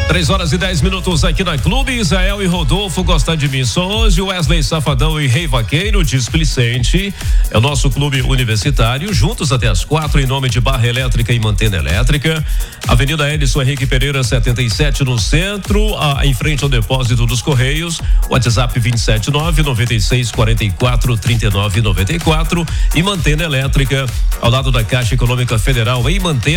3h10 aqui na Clube. Israel e Rodolfo gostam de mim só hoje. Wesley Safadão e Rei Vaqueiro Displicente. É o nosso clube universitário. Juntos até as 4 em nome de Barra Elétrica e Mantena Elétrica. Avenida Edson Henrique Pereira 77 no centro, em frente ao depósito dos Correios. WhatsApp 279-9644-3994. E Mantena Elétrica ao lado da Caixa Econômica Federal em Mantena.